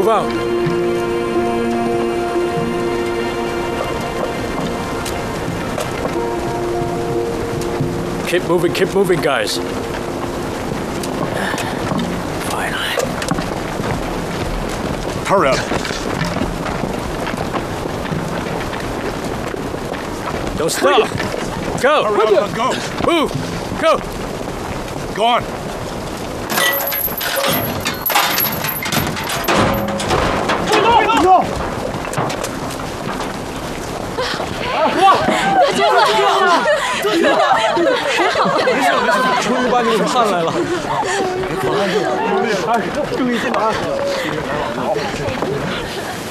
move out. Keep moving, guys. Finally. Hurry up. Don't stop. Go. Hurry up, go. Move. Go. Go on. 终于把你们盼来了。 注意进来。